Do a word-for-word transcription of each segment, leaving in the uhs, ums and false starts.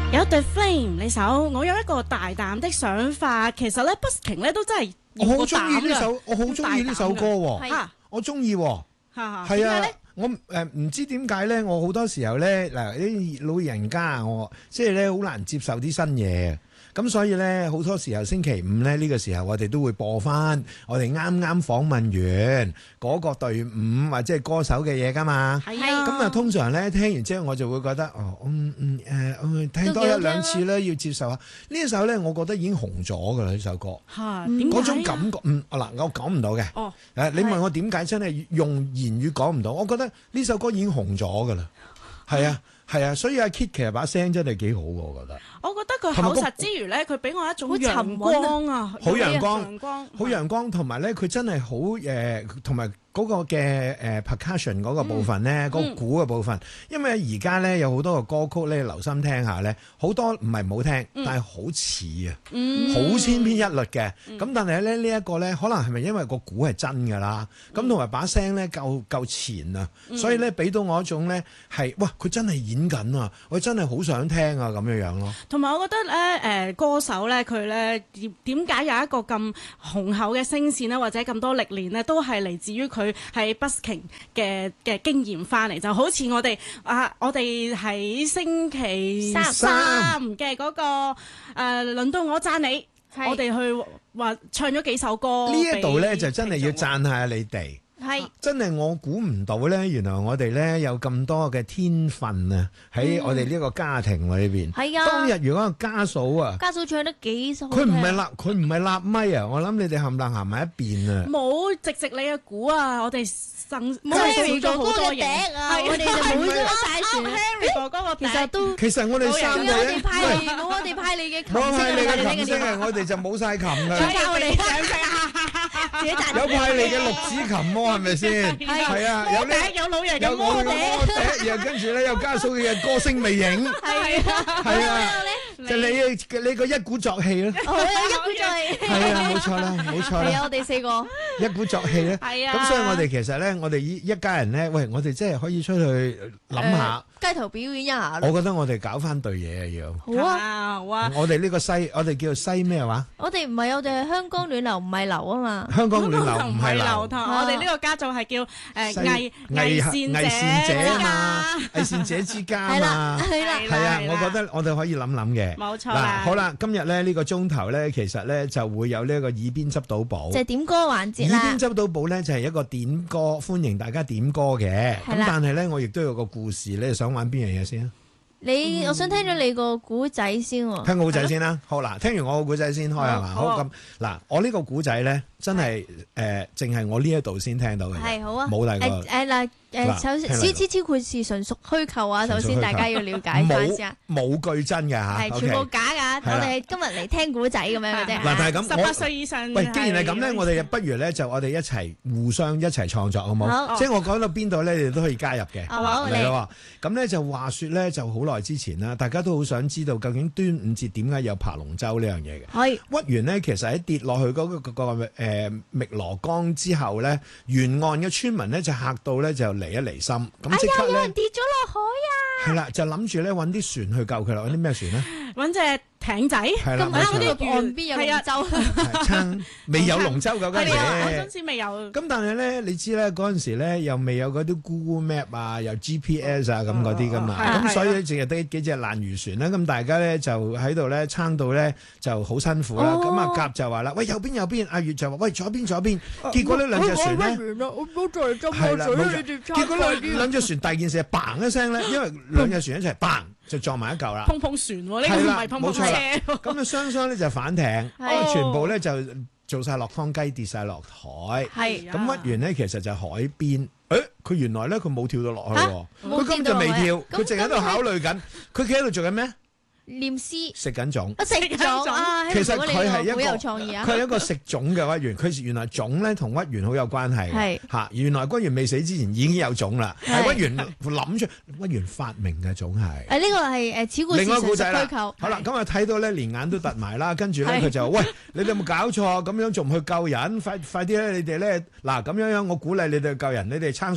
有 The Flame 呢首，我有一個大膽的想法。其實咧 busking 咧都真係我好中意呢首，我好中意呢首歌喎。 嚇， 我中意喎。 嚇係啊，我誒唔知點解咧，我好多時候咧嗱啲老人家我即係咧好難接受啲新嘢。咁所以咧，好多時候星期五咧呢個時候，我哋都會播翻我哋啱啱訪問完嗰個隊伍或者係歌手嘅嘢噶嘛。 係啊。 咁啊，通常咧聽完之後，我就會覺得哦，嗯嗯誒，聽多一兩次咧，要接受下呢一首咧，我覺得已經紅咗噶啦呢首歌。 嚇，點解嗰種感覺，嗯，嗱，我講唔到嘅。 哦。 誒，你問我點解真係用言語講唔到？我覺得呢首歌已經紅咗噶啦。係啊。係啊，所以阿 Kit 其實把聲真係幾好嘅，我覺得。 我覺得佢口實之餘咧，佢俾我一種陽光啊， 好陽光， 陽光， 好陽光，同埋咧佢真係好誒，同埋嗰個嘅誒 percussion 嗰個部分咧，嗰個鼓嘅部分。因為而家咧有好多個歌曲咧，留心聽下咧，好多唔係唔好聽，但係好似啊，好千篇一律嘅。咁但係咧呢一個咧，可能係咪因為個鼓係真㗎啦？咁同埋把聲咧夠夠前啊，所以咧俾到我一種咧係哇，佢真係演緊啊！我真係好想聽啊，咁樣樣咯。 同埋我覺得咧，誒歌手咧，佢咧點點解有一個咁雄厚嘅聲線咧，或者咁多歷練咧，都係嚟自於佢喺 busking 嘅嘅經驗翻嚟。就好似我哋啊，我哋喺星期三嘅嗰個誒，輪到我讚你，我哋去話唱咗幾首歌。 呢一度咧就真係要讚下你哋。係真係我估唔到咧，原來我哋咧有咁多嘅天分啊！喺我哋呢個家庭裏邊，係啊。當日如果個家嫂啊， 家嫂唱得幾首， 佢唔係立，佢唔係立咪啊！我諗你哋冚唪唥行埋一邊啊！ 冇直直你嘅估啊！我哋生冇 Harry 哥哥嘅笛啊！我哋就冇咗晒船。 Harry 哥哥個笛， 其實都其實我哋三個人， 我哋派你，冇我哋派你嘅琴聲， 冇派你嘅琴聲啊！我哋就冇晒琴㗎。 我哋兩隻啊！ 有派你嘅六指琴喎，係咪先？係啊，有呢有老人有我嘅歌笛，然後跟住咧有家嫂嘅歌聲未影， 係啊， 係啊，就你你個一鼓作氣咯， 我有一鼓作氣， 係啊，冇錯啦，冇錯啦， 係啊，我哋四個一鼓作氣咧， 係啊， 咁所以我哋其實咧，我哋一一家人咧，喂，我哋真係可以出去諗下。 街頭表演一下， 我覺得我哋搞翻對嘢啊要。 好啊， 好啊！ 我哋呢個西，我哋叫做西咩話？ 我哋唔係，我哋係香江暖流，唔係流啊嘛。 香江暖流唔係流， 我哋呢個家族係叫誒藝藝藝藝善者啊嘛，藝善者之家啊嘛， 係啦， 係啊！我覺得我哋可以諗諗嘅。 冇錯嗱，好啦，今日咧呢個鐘頭咧，其實咧就會有呢一個耳邊執到寶， 就係點歌環節啦。 耳邊執到寶咧就係一個點歌，歡迎大家點歌嘅。咁但係咧，我亦都有個故事咧，想玩邊樣嘢先啊？ 你，我想聽咗你個古仔先喎。 聽個古仔先啦。好嗱，聽完我個古仔先開係嘛？好咁嗱，我呢個古仔咧真係誒，淨係我呢一度先聽到嘅。 係好啊， 冇第二個。 誒嗱誒，首先超超超括是純屬虛構啊！首先大家要了解翻先啊。 冇句真嘅嚇， 係全部假㗎。我哋今日嚟聽古仔咁樣嘅啫。 嗱，但係咁， 十八歲以上。 喂，既然係咁咧，我哋不如咧就我哋一齊互相一齊創作好冇？即係我講到邊度咧，你哋都可以加入嘅。 好嚟咯。咁咧就話説咧，就好耐之前啦，大家都好想知道究竟端午節點解有爬龍舟呢樣嘢嘅？ 係屈原咧，其實喺跌落去嗰個嗰個誒汨羅江之後咧，沿岸嘅村民咧就嚇到咧就離一離心，咁即刻咧， 有人跌咗落海啊！ 係啦，就諗住咧揾啲船去救佢啦，揾啲咩船咧？ 揾隻艇仔， 係啦， 咁啱啲岸邊有龍舟， 撐未有龍舟嗰陣時， 嗰陣時未有。 咁但係咧，你知咧嗰陣時咧又未有嗰啲 Google Map 啊，又 G P S 啊咁嗰啲噶嘛，咁所以淨係得幾隻爛漁船啦。咁大家咧就喺度咧撐到咧就好辛苦啦。咁啊甲就話啦：喂，右邊右邊。阿月就話：喂，左邊左邊。結果呢兩隻船咧，係啦，結果兩兩隻船第二件事係嘭一聲咧，因為兩隻船一齊嘭就撞埋一嚿啦。 碰碰船喎，呢個唔係碰碰車。 咁啊雙雙咧就反艇，全部咧就做晒落湯雞，跌晒落海。 係咁屈原咧，其實就海邊。誒，佢原來咧佢冇跳到落去喎，佢根本就未跳，佢淨喺度考慮緊，佢企喺度做緊咩？ 念詩食緊粽， 食粽啊！ 其實佢係一個， 好有創意啊！ 佢係一個食粽嘅屈原，佢原來粽咧同屈原好有關係。 係嚇，原來屈原未死之前已經有粽啦，係屈原諗出，屈原發明嘅粽係。 誒呢個係誒此故事純屬虛構。 好啦，咁啊睇到咧連眼都突埋啦，跟住咧佢就話：喂，你哋有冇搞錯？咁樣仲唔去救人？快快啲咧！你哋咧嗱咁樣樣，我鼓勵你哋救人，你哋撐船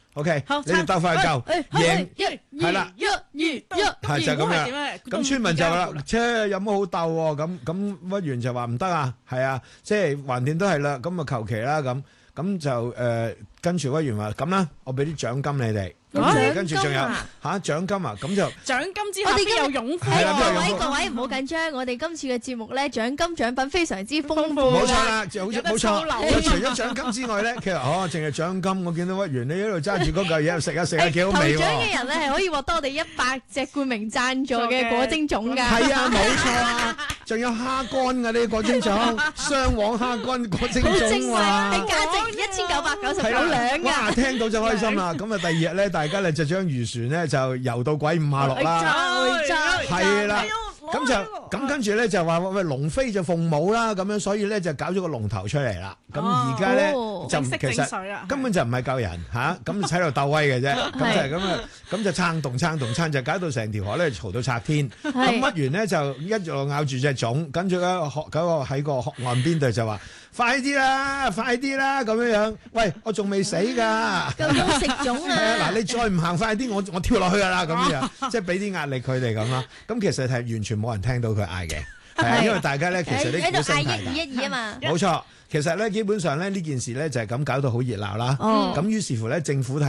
OK， 好你哋鬥快夠贏。 一係啦一二一， 係就咁樣樣咁村民就話啦，車有冇好鬥喎？咁咁屈原就話唔得啊，係啊，即係橫掂都係啦，咁啊求其啦咁，咁就誒跟住屈原話咁啦，我俾啲獎金你哋。咁跟住仲有嚇獎金啊，咁就獎金之後邊有勇夫係啦邊有各位勇夫各位唔好緊張，我哋今次嘅節目咧獎金獎品非常之豐富。 冇錯啦，就好似冇錯。 錯除咗獎金之外咧，其實哦，淨係獎金。我見到屈原你喺度揸住嗰嚿嘢食下食下幾好味喎。 頭獎嘅人咧係可以獲得我哋一百隻冠名贊助嘅果蒸粽㗎。 係啊，冇錯啊，仲有蝦乾㗎呢個果蒸粽，雙黃蝦乾果蒸粽啊， 係價值一千九百九十九係啦兩哇， 㗎。 聽到就開心啦。咁啊，第二日咧，大家咧就將漁船咧就游到鬼五馬六啦。係啦，咁就咁跟住咧就話喂龍飛就鳳舞啦，咁樣所以咧就搞咗個龍頭出嚟啦。咁而家咧哦就正式其正水啊實根本就唔係救人嚇，咁喺度鬥威嘅啫。咁就係咁啊，咁就撐動撐動撐，就搞到成條河咧嘈到拆天。咁屈原咧就一路咬住隻粽，跟住咧嗰個喺個河岸邊度就話：快啲啦，快啲啦咁樣樣。喂，我仲未死㗎。 夠鐘食粽係啊， 啊！ 嗱，你再唔行快啲，我我跳落去㗎啦，咁樣，即係俾啲壓力佢哋咁啦。咁其實係完全冇人聽到佢嗌嘅，係啊，因為大家咧其實啲喺度鼓聲嗌太大。 一二一二啊嘛。 冇錯，其實咧基本上咧呢件事咧就係咁搞到好熱鬧啦。 哦咁於是乎咧政府睇